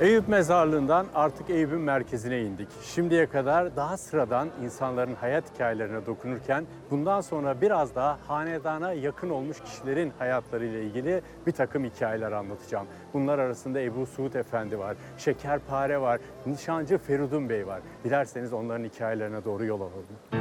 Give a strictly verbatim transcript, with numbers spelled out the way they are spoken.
Eyüp Mezarlığı'ndan artık Eyüp'ün merkezine indik. Şimdiye kadar daha sıradan insanların hayat hikayelerine dokunurken bundan sonra biraz daha hanedana yakın olmuş kişilerin hayatlarıyla ilgili bir takım hikayeler anlatacağım. Bunlar arasında Ebu Suud Efendi var, Şekerpare var, Nişancı Feridun Bey var. Dilerseniz onların hikayelerine doğru yol alalım.